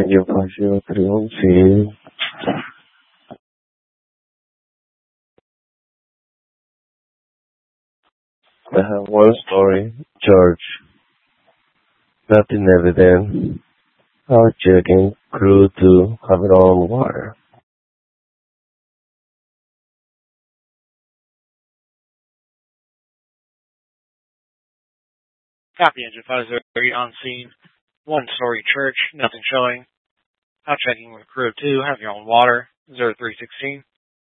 you 5031C. I have one story, George. Nothing evident. Our chicken grew to have its own water. Copy engine 503 on scene. One story church, nothing showing. Out checking with crew 2, have your own water. 0316.